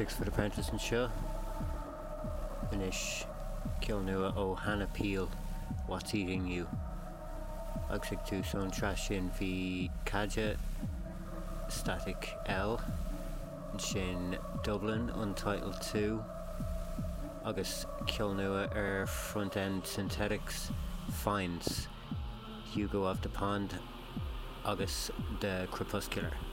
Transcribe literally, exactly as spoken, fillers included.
six Foot Apprentice and show. Finish kill nua o Hannah Peel, What's Eating You. Agsig tú son trash in vi Kaja Static L sin Dublin Untitled two agus kill nua er Front End Synthetics Finds Hugo of the Pond agus The Crepuscular.